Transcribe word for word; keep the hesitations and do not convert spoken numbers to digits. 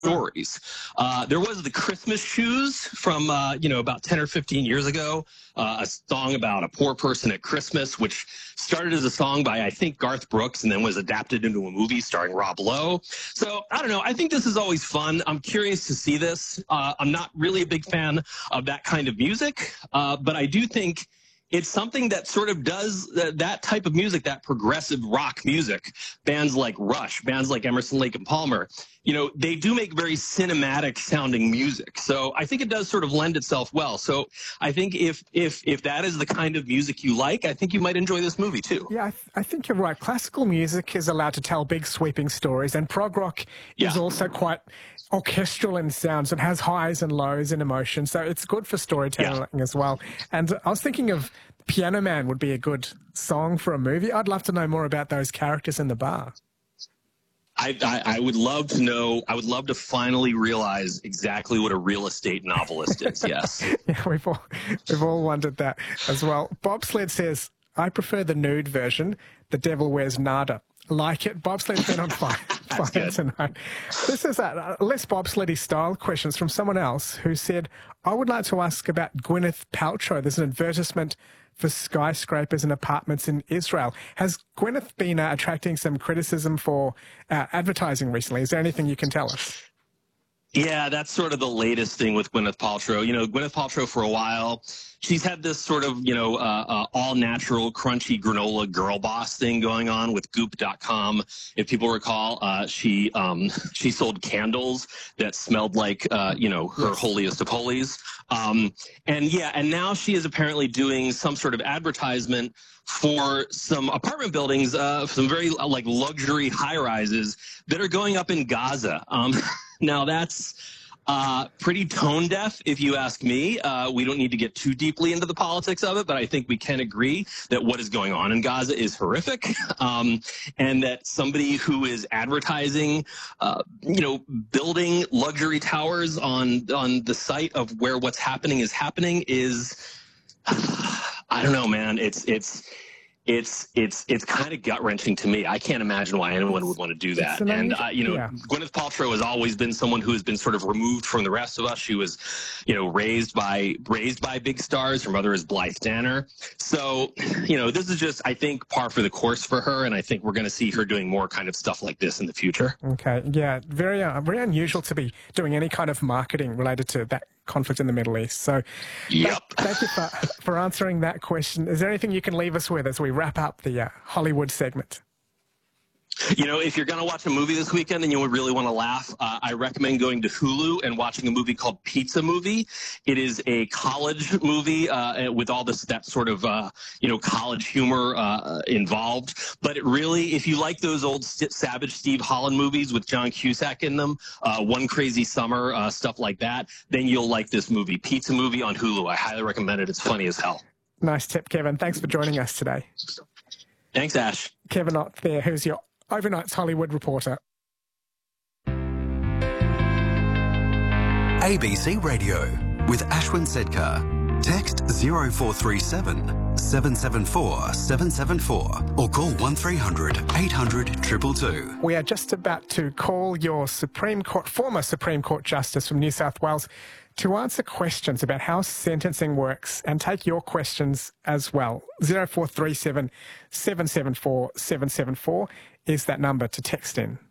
stories. Uh, there was the Christmas Shoes from, uh, you know, about ten or fifteen years ago, uh, a song about a poor person at Christmas, which started as a song by, I think, Garth Brooks and then was adapted into a movie starring Rob Lowe. So, I don't know. I think this is always fun. I'm curious to see this. Uh, I'm not really a big fan of that kind of music, uh, but I do think it's something that sort of does th- that type of music, that progressive rock music. Bands like Rush, bands like Emerson, Lake and Palmer, you know, they do make very cinematic sounding music. So I think it does sort of lend itself well. So I think if if if that is the kind of music you like, I think you might enjoy this movie too. Yeah, I, th- I think you're right. Classical music is allowed to tell big sweeping stories, and prog rock Yeah. is also quite orchestral in sounds. It has highs and lows in emotion, so it's good for storytelling Yeah. as well. And I was thinking of Piano Man would be a good song for a movie. I'd love to know more about those characters in the bar. I, I, I would love to know, I would love to finally realize exactly what a real estate novelist is, yes. Yeah, we've all, we've all wondered that as well. Bobsled says, I prefer the nude version. The devil wears nada. Like it. Bobsled's been on fire, fire tonight. This is a less bobsleddy style questions from someone else who said, I would like to ask about Gwyneth Paltrow. There's an advertisement for skyscrapers and apartments in Israel. Has Gwyneth been uh, attracting some criticism for uh, advertising recently? Is there anything you can tell us? Yeah, that's sort of the latest thing with Gwyneth Paltrow. You know, Gwyneth Paltrow for a while, she's had this sort of, you know, uh, uh, all-natural, crunchy granola girl boss thing going on with Goop dot com. If people recall, uh, she um, she sold candles that smelled like, uh, you know, her holiest of holies. Um, and yeah, and now she is apparently doing some sort of advertisement for some apartment buildings, uh, some very uh, like luxury high-rises that are going up in Gaza. Um, now that's uh, pretty tone deaf, if you ask me. Uh, we don't need to get too deeply into the politics of it, but I think we can agree that what is going on in Gaza is horrific, um, and that somebody who is advertising, uh, you know, building luxury towers on on the site of where what's happening is happening is, I don't know, man. It's it's. It's it's it's kind of gut wrenching to me. I can't imagine why anyone would want to do that. An and unusual, uh, you know, yeah. Gwyneth Paltrow has always been someone who has been sort of removed from the rest of us. She was, you know, raised by raised by big stars. Her mother is Blythe Danner. So, you know, this is just, I think, par for the course for her. And I think we're going to see her doing more kind of stuff like this in the future. Okay, yeah, very uh, very unusual to be doing any kind of marketing related to that conflict in the Middle East. So Yep. thank, thank you for, for answering that question. Is there anything you can leave us with as we wrap up the uh, Hollywood segment? You know, if you're going to watch a movie this weekend and you would really want to laugh, uh, I recommend going to Hulu and watching a movie called Pizza Movie. It is a college movie uh, with all this that sort of, uh, you know, college humor uh, involved. But it really, if you like those old St- Savage Steve Holland movies with John Cusack in them, uh, One Crazy Summer, uh, stuff like that, then you'll like this movie. Pizza Movie on Hulu. I highly recommend it. It's funny as hell. Nice tip, Kevin. Thanks for joining us today. Thanks, Ash. Kevin Ott there, who's your Overnight's Hollywood reporter. A B C Radio with Ashwin Sedkar. Text zero four three seven, seven seven four, seven seven four or call one three hundred, eight hundred, two two two. We are just about to call your Supreme Court, former Supreme Court Justice from New South Wales to answer questions about how sentencing works and take your questions as well. zero four three seven, seven seven four, seven seven four is that number to text in.